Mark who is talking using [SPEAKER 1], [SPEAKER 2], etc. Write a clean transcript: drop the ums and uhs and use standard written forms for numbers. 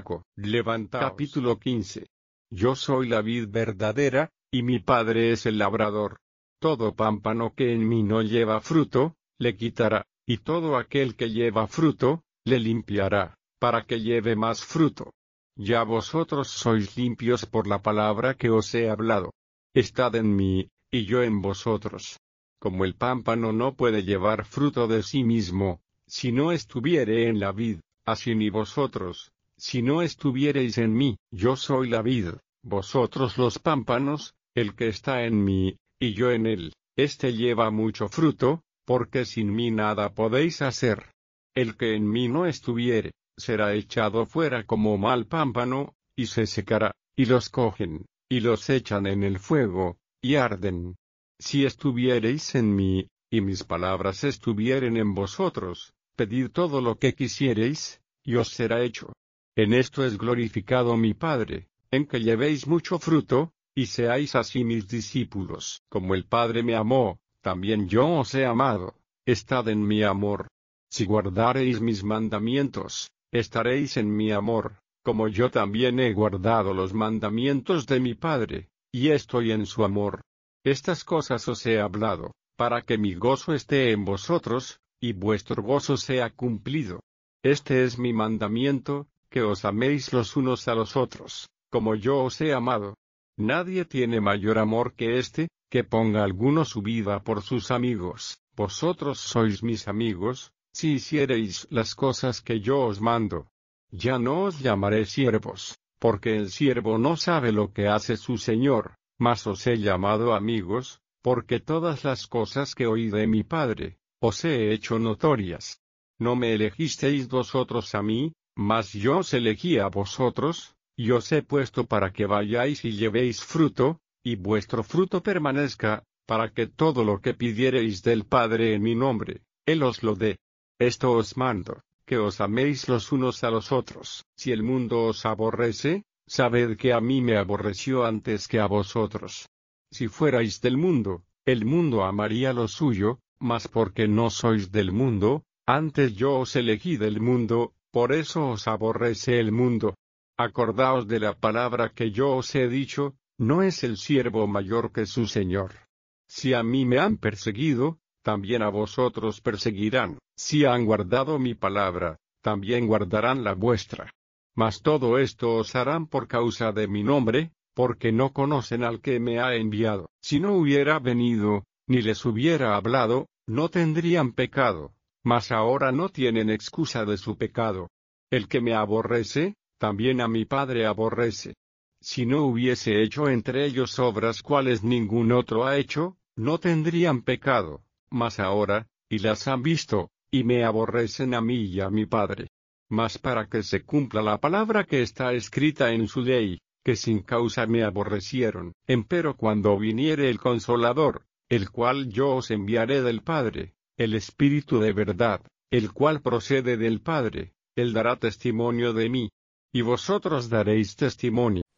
[SPEAKER 1] Levantaos. Capítulo 15. Yo soy la vid verdadera, y mi Padre es el labrador. Todo pámpano que en mí no lleva fruto, le quitará, y todo aquel que lleva fruto, le limpiará, para que lleve más fruto. Ya vosotros sois limpios por la palabra que os he hablado. Estad en mí, y yo en vosotros. Como el pámpano no puede llevar fruto de sí mismo, si no estuviere en la vid, así ni vosotros, si no estuviereis en mí. Yo soy la vid, vosotros los pámpanos. El que está en mí, y yo en él, éste lleva mucho fruto, porque sin mí nada podéis hacer. El que en mí no estuviere, será echado fuera como mal pámpano, y se secará, y los cogen, y los echan en el fuego, y arden. Si estuviereis en mí, y mis palabras estuvieren en vosotros, pedid todo lo que quisiereis, y os será hecho. En esto es glorificado mi Padre, en que llevéis mucho fruto, y seáis así mis discípulos. Como el Padre me amó, también yo os he amado. Estad en mi amor. Si guardareis mis mandamientos, estaréis en mi amor, como yo también he guardado los mandamientos de mi Padre, y estoy en su amor. Estas cosas os he hablado, para que mi gozo esté en vosotros, y vuestro gozo sea cumplido. Este es mi mandamiento, que os améis los unos a los otros, como yo os he amado. Nadie tiene mayor amor que este, que ponga alguno su vida por sus amigos. Vosotros sois mis amigos, si hiciereis las cosas que yo os mando. Ya no os llamaré siervos, porque el siervo no sabe lo que hace su señor, mas os he llamado amigos, porque todas las cosas que oí de mi Padre, os he hecho notorias. No me elegisteis vosotros a mí, mas yo os elegí a vosotros, y os he puesto para que vayáis y llevéis fruto, y vuestro fruto permanezca, para que todo lo que pidiereis del Padre en mi nombre, Él os lo dé. Esto os mando, que os améis los unos a los otros. Si el mundo os aborrece, sabed que a mí me aborreció antes que a vosotros. Si fuerais del mundo, el mundo amaría lo suyo, mas porque no sois del mundo, antes yo os elegí del mundo, por eso os aborrece el mundo. Acordaos de la palabra que yo os he dicho, no es el siervo mayor que su señor. Si a mí me han perseguido, también a vosotros perseguirán. Si han guardado mi palabra, también guardarán la vuestra. Mas todo esto os harán por causa de mi nombre, porque no conocen al que me ha enviado. Si no hubiera venido, ni les hubiera hablado, no tendrían pecado, mas ahora no tienen excusa de su pecado. El que me aborrece, también a mi Padre aborrece. Si no hubiese hecho entre ellos obras cuales ningún otro ha hecho, no tendrían pecado, mas ahora, y las han visto, y me aborrecen a mí y a mi Padre. Mas para que se cumpla la palabra que está escrita en su ley, que sin causa me aborrecieron. Empero cuando viniere el Consolador, el cual yo os enviaré del Padre, el Espíritu de verdad, el cual procede del Padre, él dará testimonio de mí. Y vosotros daréis testimonio,